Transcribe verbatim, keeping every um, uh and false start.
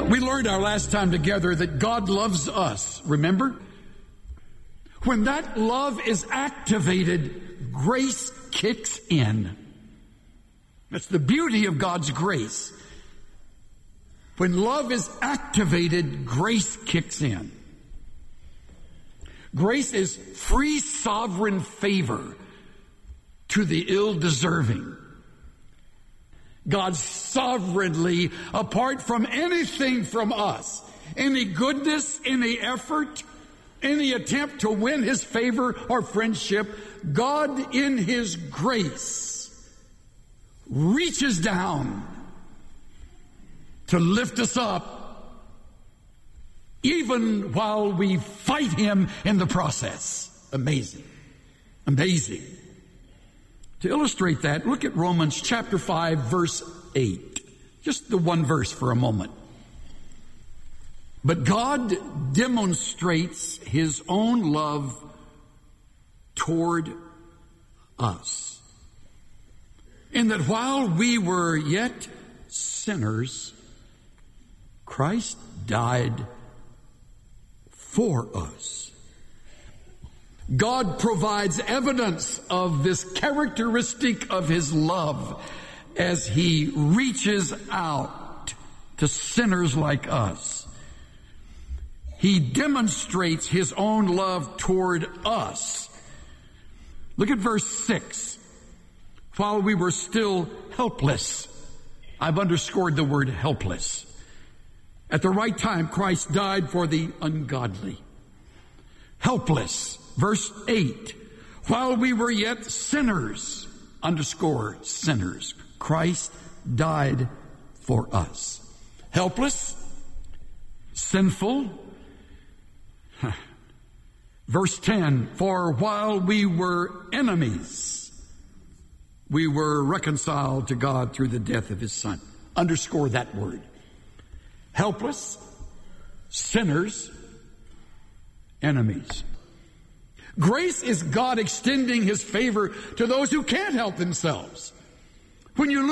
We learned our last time together that God loves us, remember? When that love is activated, grace kicks in. That's the beauty of God's grace. When love is activated, grace kicks in. Grace is free sovereign favor to the ill-deserving. God sovereignly, apart from anything from us, any goodness, any effort, any attempt to win His favor or friendship, God in His grace reaches down to lift us up, even while we fight Him in the process. Amazing. Amazing. To illustrate that, look at Romans chapter five, verse eight. Just the one verse for a moment. But God demonstrates His own love toward us, in that while we were yet sinners, Christ died for us. God provides evidence of this characteristic of His love as He reaches out to sinners like us. He demonstrates His own love toward us. Look at verse six. While we were still helpless, I've underscored the word helpless. At the right time, Christ died for the ungodly. Helpless. Verse eight. While we were yet sinners, underscore sinners, Christ died for us. Helpless, sinful. Verse ten, for while we were enemies, we were reconciled to God through the death of His Son. Underscore that word. Helpless, sinners, enemies. Grace is God extending His favor to those who can't help themselves. When you